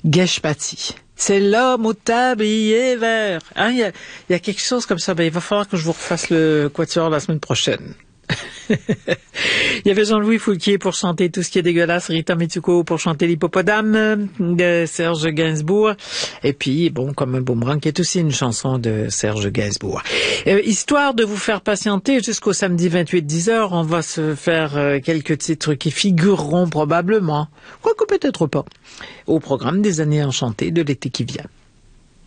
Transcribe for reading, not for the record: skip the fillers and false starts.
Geshpati. C'est l'homme au tablier vert. Hein, il y a quelque chose comme ça. Ben, il va falloir que je vous refasse le quatuor la semaine prochaine. Il y avait Jean-Louis Foulquier pour chanter Tout ce qui est dégueulasse, Rita Mitsuko pour chanter l'hippopotame de Serge Gainsbourg, et puis bon, comme un boomerang, qui est aussi une chanson de Serge Gainsbourg. Histoire de vous faire patienter jusqu'au samedi 28 10h, on va se faire quelques titres qui figureront probablement, quoique peut-être pas, au programme des années enchantées de l'été qui vient.